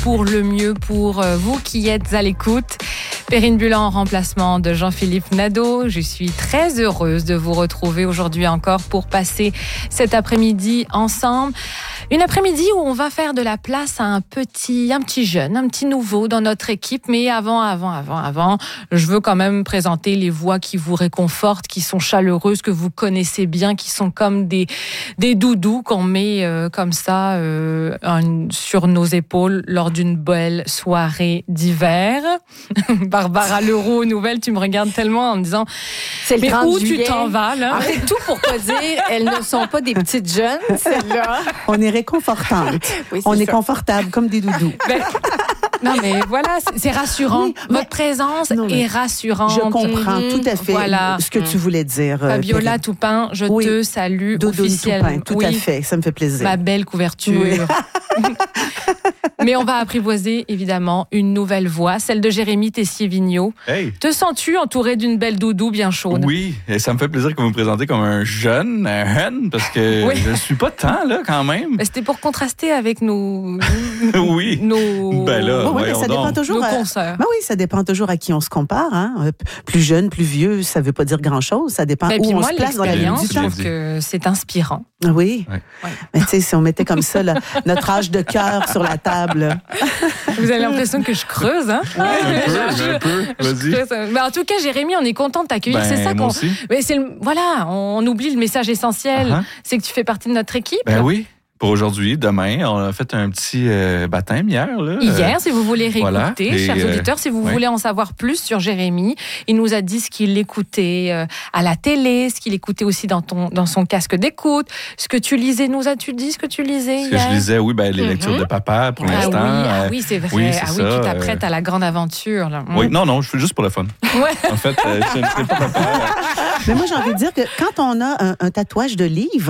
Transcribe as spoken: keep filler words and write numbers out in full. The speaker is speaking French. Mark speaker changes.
Speaker 1: pour le mieux pour vous qui êtes à l'écoute. Perrine Bullan en remplacement de Jean-Philippe Nadeau. Je suis très heureuse de vous retrouver aujourd'hui encore pour passer cet après-midi ensemble. Une après-midi où on va faire de la place à un petit, un petit jeune, un petit nouveau dans notre équipe. Mais avant, avant, avant, avant, je veux quand même présenter les voix qui vous réconfortent, qui sont chaleureuses, que vous connaissez bien, qui sont comme des, des doudous qu'on met euh, comme ça euh, un, sur nos épaules lors d'une belle soirée d'hiver. Barbara Leroux, nouvelle, tu me regardes tellement en me disant
Speaker 2: c'est le
Speaker 1: mais où
Speaker 2: juillet.
Speaker 1: Tu t'en vas là?
Speaker 2: En fait, tout pour pas dire, elles ne sont pas des petites jeunes, celles-là.
Speaker 3: On est réconfortantes.
Speaker 2: Oui,
Speaker 3: On
Speaker 2: ça.
Speaker 3: est confortable comme des doudous.
Speaker 1: Ben, non mais voilà, c'est, c'est rassurant.
Speaker 3: Oui,
Speaker 1: Votre
Speaker 3: mais,
Speaker 1: présence
Speaker 3: non, mais
Speaker 1: est rassurante.
Speaker 3: Je comprends
Speaker 1: mmh,
Speaker 3: tout à fait
Speaker 1: voilà.
Speaker 3: ce que tu voulais dire.
Speaker 1: Fabiola
Speaker 3: Perrine.
Speaker 1: Toupin, je
Speaker 3: oui.
Speaker 1: te salue
Speaker 3: Doudou
Speaker 1: officiellement.
Speaker 3: Toupin, tout
Speaker 1: oui.
Speaker 3: à fait, ça me fait plaisir.
Speaker 1: Ma belle couverture. Oui. Mais on va apprivoiser évidemment une nouvelle voix, celle de Jérémy Tessier-Vigneault.
Speaker 4: Hey.
Speaker 1: Te sens-tu entouré d'une belle doudou bien chaude?
Speaker 4: Oui, et ça me fait plaisir que vous me présentez comme un jeune, un jeune, parce que
Speaker 1: oui.
Speaker 4: je ne suis pas tant, là, quand même.
Speaker 1: Ben, c'était pour contraster avec nos...
Speaker 4: oui.
Speaker 1: Nos...
Speaker 4: Ben là,
Speaker 3: bon, oui, mais ça
Speaker 4: donc.
Speaker 3: dépend toujours
Speaker 1: nos
Speaker 3: à...
Speaker 1: consoeurs.
Speaker 3: Ben oui, ça dépend toujours à qui on se compare. Hein? Plus jeune, plus vieux, ça ne veut pas dire grand-chose. Ça dépend
Speaker 1: Ben,
Speaker 3: où
Speaker 1: puis
Speaker 3: on
Speaker 1: moi,
Speaker 3: se place dans la vie
Speaker 1: l'expérience,
Speaker 3: du
Speaker 1: je
Speaker 3: temps.
Speaker 1: trouve que c'est inspirant.
Speaker 3: Oui,
Speaker 4: Ouais.
Speaker 1: Ouais.
Speaker 3: mais tu sais, si on mettait comme ça là, notre âge de cœur sur la table.
Speaker 1: Vous avez l'impression que je creuse, hein?
Speaker 4: Ouais, un peu, un peu, vas-y.
Speaker 1: Ben, en tout cas, Jérémy, on est content de t'accueillir.
Speaker 4: Ben,
Speaker 1: c'est ça
Speaker 4: moi
Speaker 1: qu'on.
Speaker 4: aussi.
Speaker 1: Mais c'est le... Voilà, on oublie le message essentiel.
Speaker 4: Uh-huh.
Speaker 1: C'est que tu fais partie de notre équipe.
Speaker 4: Ben oui. Pour aujourd'hui, demain, on a fait un petit euh, baptême hier. Là.
Speaker 1: Hier, si vous voulez réécouter,
Speaker 4: voilà. Et,
Speaker 1: chers
Speaker 4: euh,
Speaker 1: auditeurs, si vous
Speaker 4: ouais.
Speaker 1: voulez en savoir plus sur Jérémy, il nous a dit ce qu'il écoutait euh, à la télé, ce qu'il écoutait aussi dans, ton, dans son casque d'écoute, ce que tu lisais. Nous as-tu dit ce que tu lisais
Speaker 4: Ce
Speaker 1: hier?
Speaker 4: que je lisais, oui, ben, les
Speaker 1: Mm-hmm.
Speaker 4: lectures de papa pour
Speaker 1: Ah
Speaker 4: l'instant.
Speaker 1: oui, ah
Speaker 4: euh,
Speaker 1: oui, c'est vrai.
Speaker 4: oui, c'est
Speaker 1: ah oui,
Speaker 4: ça,
Speaker 1: tu t'apprêtes
Speaker 4: euh,
Speaker 1: à la grande aventure. Là.
Speaker 4: Oui,
Speaker 1: Mm.
Speaker 4: non, non, je fais juste pour le fun.
Speaker 1: Ouais.
Speaker 4: En fait, euh, je ne serai pas papa.
Speaker 3: Mais moi, j'ai envie de dire que quand on a un, un tatouage de livre,